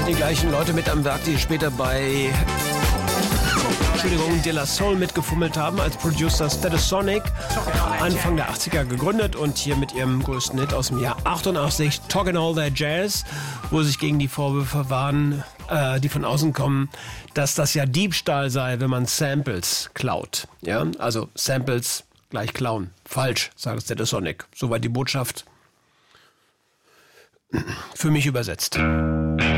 Die gleichen Leute mit am Werk, die später bei De La Soul mitgefummelt haben als Producer Stereosonic, Anfang der 80er gegründet und hier mit ihrem größten Hit aus dem Jahr 88, Talkin' All That Jazz, wo sich gegen die Vorwürfe waren, die von außen kommen, dass das ja Diebstahl sei, wenn man Samples klaut. Ja, also Samples gleich klauen. Falsch, sagt Stereosonic. Soweit die Botschaft für mich übersetzt.